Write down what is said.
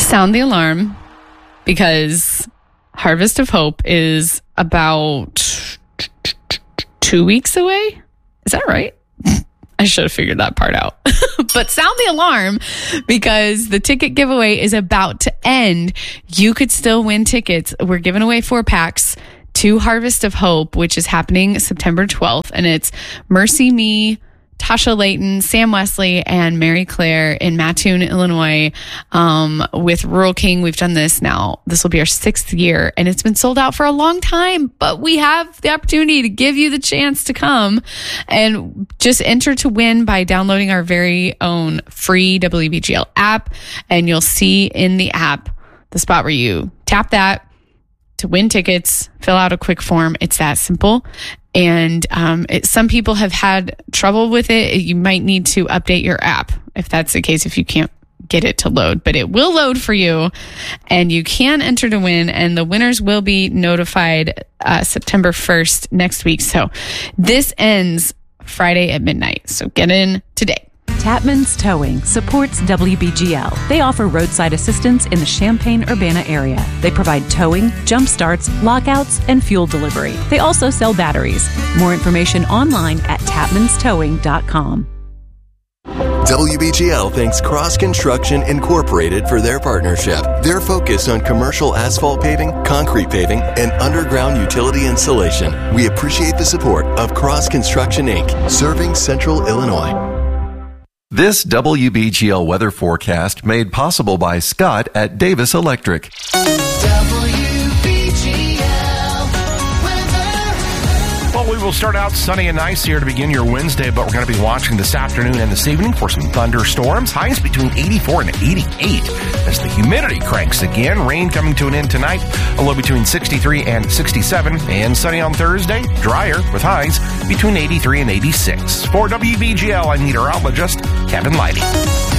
Sound the alarm, because Harvest of Hope is about 2 weeks away. Is that right? I should have figured that part out. But sound the alarm, because the ticket giveaway is about to end. You could still win tickets. We're giving away 4-packs to Harvest of Hope, which is happening September 12th. And it's Mercy Me, Tasha Layton, Sam Wesley, and Mary Claire in Mattoon, Illinois, with Rural King. We've done this now. This will be our 6th year, and it's been sold out for a long time, but we have the opportunity to give you the chance to come and just enter to win by downloading our very own free WBGL app. And you'll see in the app the spot where you tap that to win tickets, fill out a quick form. It's that simple. And some people have had trouble with it. You might need to update your app if that's the case, if you can't get it to load. But it will load for you, and you can enter to win. And the winners will be notified September 1st next week. So this ends Friday at midnight. So get in today. Tapman's Towing supports WBGL. They offer roadside assistance in the Champaign-Urbana area. They provide towing, jump starts, lockouts, and fuel delivery. They also sell batteries. More information online at tapmanstowing.com. WBGL thanks Cross Construction Incorporated for their partnership. Their focus on commercial asphalt paving, concrete paving, and underground utility installation. We appreciate the support of Cross Construction, Inc., serving Central Illinois. This WBGL weather forecast made possible by Scott at Davis Electric. Well, we will start out sunny and nice here to begin your Wednesday, but we're going to be watching this afternoon and this evening for some thunderstorms. Highs between 84 and 88 as the humidity cranks again. Rain coming to an end tonight, a low between 63 and 67. And sunny on Thursday, drier with highs between 83 and 86. For WBGL, I'm meteorologist Kevin Leidy.